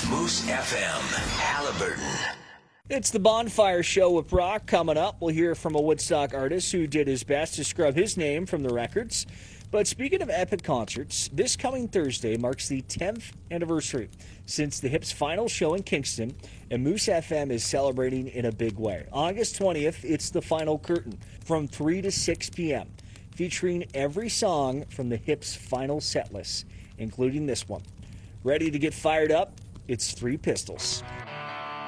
Moose FM, Halliburton. It's the Bonfire Show with Brock coming up. We'll hear from a Woodstock artist who did his best to scrub his name from the records. But speaking of epic concerts, this coming Thursday marks the 10th anniversary since the Hips' final show in Kingston, and Moose FM is celebrating in a big way. August 20th, it's the final curtain from 3 to 6 p.m., featuring every song from the Hips' final set list, including this one. Ready to get fired up? It's Three Pistols.